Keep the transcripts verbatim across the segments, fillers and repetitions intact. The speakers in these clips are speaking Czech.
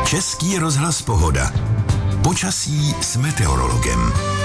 Český rozhlas Pohoda. Počasí s meteorologem.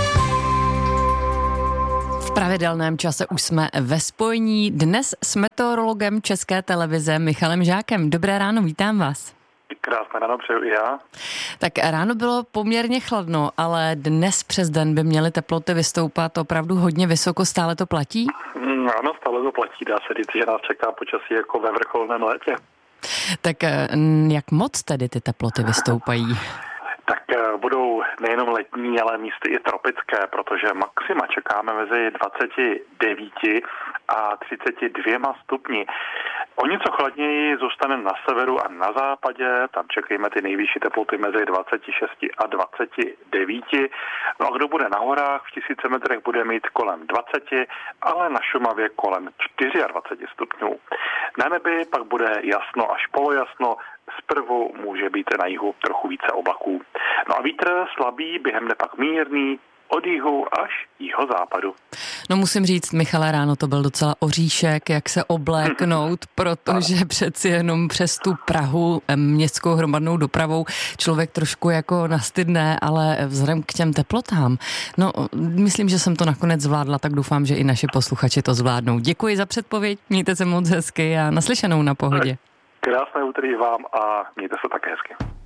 V pravidelném čase už jsme ve spojení dnes s meteorologem České televize Michalem Žákem. Dobré ráno, vítám vás. Krásné ráno přeju i já. Tak ráno bylo poměrně chladno, ale dnes přes den by měly teploty vystoupat opravdu hodně vysoko. Stále to platí? Mm, ano, stále to platí. Dá se říct, že nás čeká počasí jako ve vrcholném létě. Tak jak moc tedy ty teploty vystoupají? Tak budou nejenom letní, ale místy i tropické, protože maxima čekáme mezi dvaceti devíti a třiceti dvěma stupni. O něco chladněji zůstane na severu a na západě, tam čekejme ty nejvyšší teploty mezi dvaceti šesti a dvaceti devíti. No a kdo bude na horách v tisíci metrech, bude mít kolem dvaceti, ale na Šumavě kolem dvaceti čtyři stupňů. Na nebi pak bude jasno až polojasno, zprvu může být na jihu trochu více oblaků. No a vítr slabý, během dne pak mírný, od jihu až jihozápadu. No musím říct, Michale, ráno to byl docela oříšek, jak se obléknout, protože přeci jenom přes tu Prahu městskou hromadnou dopravou člověk trošku jako nastydne, ale vzhledem k těm teplotám, no myslím, že jsem to nakonec zvládla, tak doufám, že i naši posluchači to zvládnou. Děkuji za předpověď, mějte se moc hezky a naslyšenou na Pohodě. Krásné úterý vám a mějte se také hezky.